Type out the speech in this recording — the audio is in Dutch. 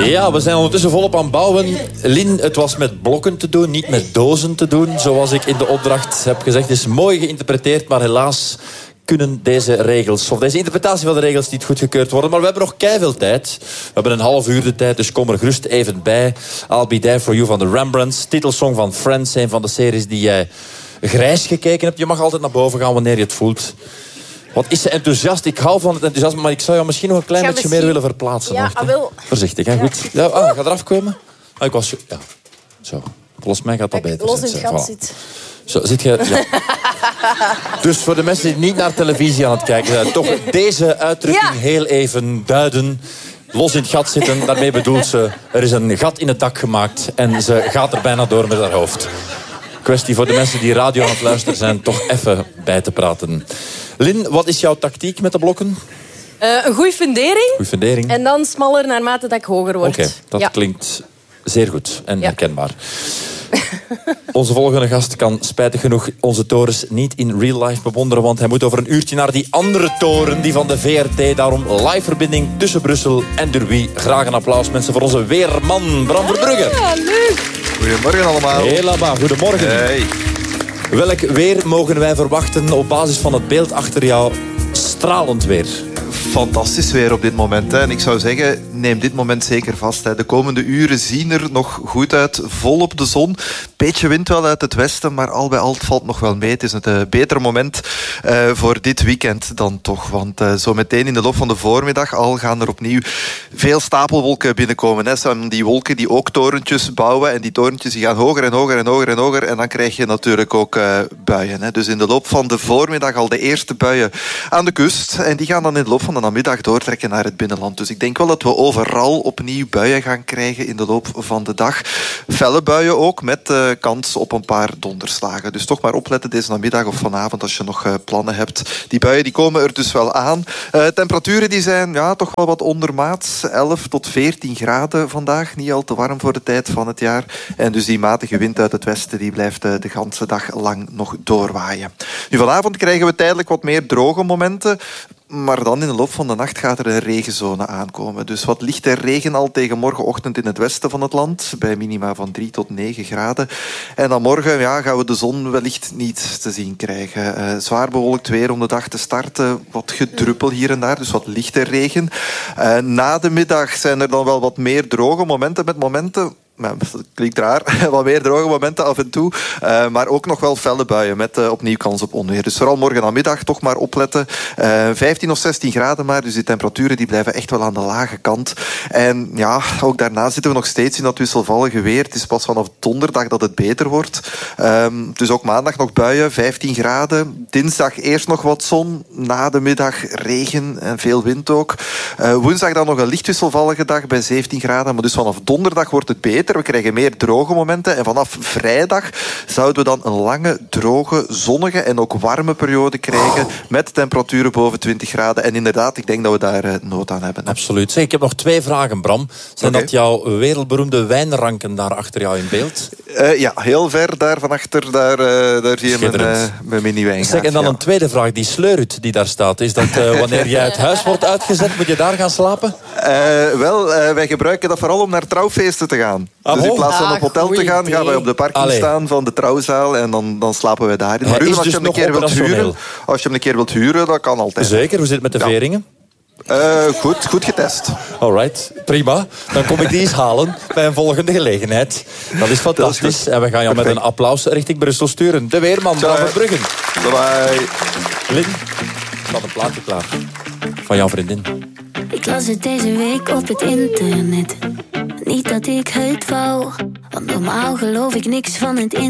Ja, we zijn ondertussen volop aan het bouwen. Lin, het was met blokken te doen, niet met dozen te doen. Zoals ik in de opdracht heb gezegd. Het is mooi geïnterpreteerd, maar helaas kunnen deze regels, of deze interpretatie van de regels, niet goedgekeurd worden. Maar we hebben nog keiveel tijd. We hebben een half uur de tijd, dus kom er gerust even bij. I'll Be There For You van de Rembrandts. Titelsong van Friends, een van de series die jij grijs gekeken hebt. Je mag altijd naar boven gaan wanneer je het voelt. Wat is ze enthousiast? Ik hou van het enthousiasme, maar ik zou jou misschien nog een klein beetje meer willen verplaatsen. Ja, wil. Voorzichtig, hè? Goed. Ja, ga eraf komen. Ik was... Ja, zo. Volgens mij gaat dat beter. Los in het gat zit. Zo, zit je... Ja. Dus voor de mensen die niet naar televisie aan het kijken zijn, toch deze uitdrukking heel even duiden. Los in het gat zitten, daarmee bedoelt ze... Er is een gat in het dak gemaakt en ze gaat er bijna door met haar hoofd. Kwestie voor de mensen die radio aan het luisteren zijn, toch even bij te praten. Lin, wat is jouw tactiek met de blokken? Een goede fundering. Goeie fundering. En dan smaller naarmate dat ik hoger word. Oké, dat klinkt zeer goed en herkenbaar. Onze volgende gast kan spijtig genoeg onze torens niet in real life bewonderen, want hij moet over een uurtje naar die andere toren, die van de VRT. Daarom live verbinding tussen Brussel en Derby. Graag een applaus, mensen, voor onze weerman Bram Verbrugge. Ja, leuk. Goedemorgen allemaal. Helemaal, goedemorgen. Hey. Welk weer mogen wij verwachten op basis van het beeld achter jou? Stralend weer. Fantastisch weer op dit moment. Hè. En ik zou zeggen, neem dit moment zeker vast. Hè. De komende uren zien er nog goed uit. Volop de zon. Beetje wind wel uit het westen, maar al bij al valt nog wel mee. Het is een beter moment voor dit weekend dan toch. Want zo meteen in de loop van de voormiddag al gaan er opnieuw veel stapelwolken binnenkomen. Hè. Zijn die wolken die ook torentjes bouwen. En die torentjes die gaan hoger en hoger en hoger en hoger. En dan krijg je natuurlijk ook buien. Hè. Dus in de loop van de voormiddag al de eerste buien aan de kust. En die gaan dan in de loop van de namiddag doortrekken naar het binnenland. Dus ik denk wel dat we overal opnieuw buien gaan krijgen in de loop van de dag. Felle buien ook, met kans op een paar donderslagen. Dus toch maar opletten deze namiddag of vanavond als je nog plannen hebt. Die buien die komen er dus wel aan. Temperaturen die zijn toch wel wat ondermaats. 11 tot 14 graden vandaag. Niet al te warm voor de tijd van het jaar. En dus die matige wind uit het westen die blijft de ganse dag lang nog doorwaaien. Nu vanavond krijgen we tijdelijk wat meer droge momenten. Maar dan in de loop van de nacht gaat er een regenzone aankomen. Dus wat lichte regen al tegen morgenochtend in het westen van het land. Bij minima van 3 tot 9 graden. En dan morgen gaan we de zon wellicht niet te zien krijgen. Zwaar bewolkt weer om de dag te starten. Wat gedruppel hier en daar, dus wat lichte regen. Na de middag zijn er dan wel wat meer droge momenten met momenten... Dat klinkt raar, wat meer droge momenten af en toe. Maar ook nog wel felle buien met opnieuw kans op onweer. Dus vooral morgen namiddag toch maar opletten. 15 of 16 graden maar, dus die temperaturen die blijven echt wel aan de lage kant. En ja, ook daarna zitten we nog steeds in dat wisselvallige weer. Het is pas vanaf donderdag dat het beter wordt. Dus ook maandag nog buien, 15 graden. Dinsdag eerst nog wat zon. Na de middag regen en veel wind ook. Woensdag dan nog een licht wisselvallige dag bij 17 graden. Maar dus vanaf donderdag wordt het beter. We krijgen meer droge momenten. En vanaf vrijdag zouden we dan een lange, droge, zonnige en ook warme periode krijgen. Met temperaturen boven 20 graden. En inderdaad, ik denk dat we daar nood aan hebben. Absoluut. Zeg, ik heb nog 2 vragen, Bram. Zijn dat jouw wereldberoemde wijnranken daar achter jou in beeld? Ja, heel ver daar van achter. Daar zie je mijn mini-wijngaard. Zeg, en dan een tweede vraag. Die sleurhut die daar staat. Is dat wanneer jij het huis wordt uitgezet, moet je daar gaan slapen? Wij gebruiken dat vooral om naar trouwfeesten te gaan. Dus in plaats van op hotel te gaan, gaan wij op de parking staan van de trouwzaal en dan slapen wij daarin. Maar als je hem een keer wilt huren, dat kan altijd. Zeker, hoe zit het met de veringen? Goed getest. Alright, prima. Dan kom ik die eens halen bij een volgende gelegenheid. Dat is fantastisch. En we gaan jou met een applaus richting Brussel sturen. De weerman, Bram Verbrugge. Bye. Lin, staat een plaatje klaar. Van jouw vriendin. Ik las het deze week op het internet. Niet dat ik het wou, want normaal geloof ik niks van het internet.